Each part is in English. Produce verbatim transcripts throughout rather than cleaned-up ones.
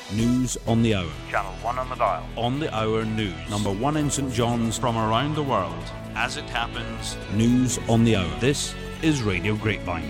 News on the Hour. Channel one on the dial. On the Hour News. Number one in St John's from around the world. As it happens, News on the Hour. This is Radio Grapevine.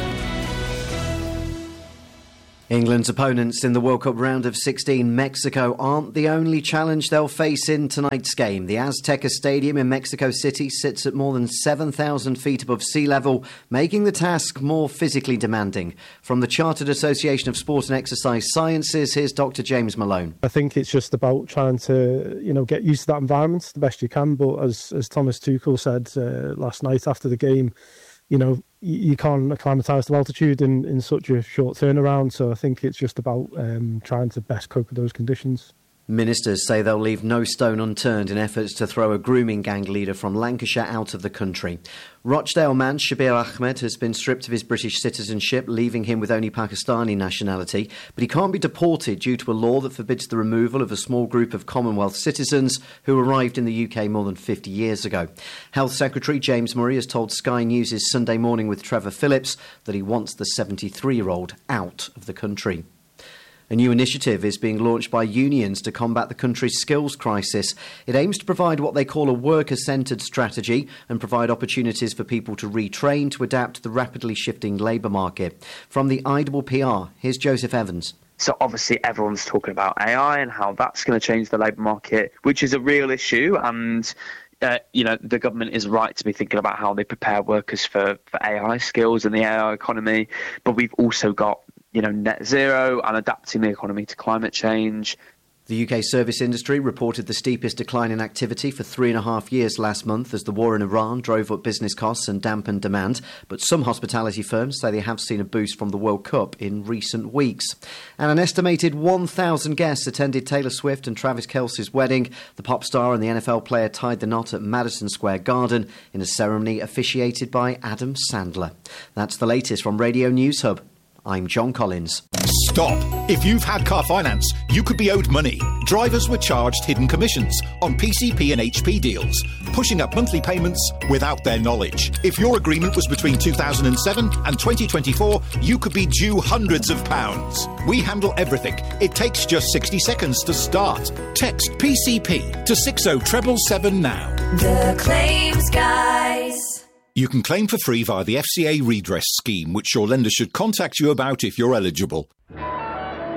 England's opponents in the World Cup round of sixteen, Mexico, aren't the only challenge they'll face in tonight's game. The Azteca Stadium in Mexico City sits at more than seven thousand feet above sea level, making the task more physically demanding. From the Chartered Association of Sport and Exercise Sciences, here's Doctor James Malone. I think it's just about trying to, you know, get used to that environment the best you can. But as, as Thomas Tuchel said uh, last night after the game, you know, you can't acclimatise to altitude in, in such a short turnaround. So I think it's just about um, trying to best cope with those conditions. Ministers say they'll leave no stone unturned in efforts to throw a grooming gang leader from Lancashire out of the country. Rochdale man Shabir Ahmed has been stripped of his British citizenship, leaving him with only Pakistani nationality. But he can't be deported due to a law that forbids the removal of a small group of Commonwealth citizens who arrived in the U K more than fifty years ago. Health Secretary James Murray has told Sky News' Sunday Morning with Trevor Phillips that he wants the seventy-three-year-old out of the country. A new initiative is being launched by unions to combat the country's skills crisis. It aims to provide what they call a worker-centred strategy and provide opportunities for people to retrain to adapt to the rapidly shifting labour market. From the I D P R, here's Joseph Evans. So obviously everyone's talking about A I and how that's going to change the labour market, which is a real issue. And Uh, you know, the government is right to be thinking about how they prepare workers for, for A I skills and the A I economy. But we've also got, you know, net zero and adapting the economy to climate change. The U K service industry reported the steepest decline in activity for three and a half years last month as the war in Iran drove up business costs and dampened demand. But some hospitality firms say they have seen a boost from the World Cup in recent weeks. And an estimated one thousand guests attended Taylor Swift and Travis Kelce's wedding. The pop star and the N F L player tied the knot at Madison Square Garden in a ceremony officiated by Adam Sandler. That's the latest from Radio News Hub. I'm John Collins. Stop! If you've had car finance, you could be owed money. Drivers were charged hidden commissions on P C P and H P deals, pushing up monthly payments without their knowledge. If your agreement was between two thousand seven and twenty twenty-four, you could be due hundreds of pounds. We handle everything. It takes just sixty seconds to start. Text P C P to six oh seven seven now. The Claims Guys. You can claim for free via the F C A redress scheme, which your lender should contact you about if you're eligible.